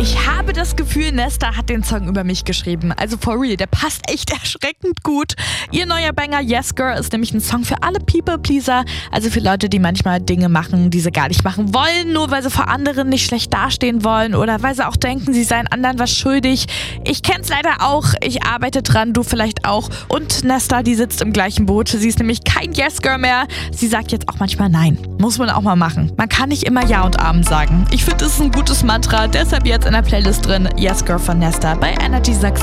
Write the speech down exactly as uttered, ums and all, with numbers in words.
Ich habe das Gefühl, Nesta hat den Song über mich geschrieben. Also for real, der passt echt erschreckend gut. Ihr neuer Banger Yes Girl ist nämlich ein Song für alle People-Pleaser. Also für Leute, die manchmal Dinge machen, die sie gar nicht machen wollen, nur weil sie vor anderen nicht schlecht dastehen wollen oder weil sie auch denken, sie seien anderen was schuldig. Ich kenn's leider auch, ich arbeite dran, du vielleicht auch. Und Nesta, die sitzt im gleichen Boot. Sie ist nämlich kein Yes Girl mehr. Sie sagt jetzt auch manchmal Nein. Muss man auch mal machen. Man kann nicht immer Ja und Amen sagen. Ich finde, das ist ein gutes Mantra, deshalb jetzt in der Playlist drin Yes Girl von Nesta bei Energy Sachsen.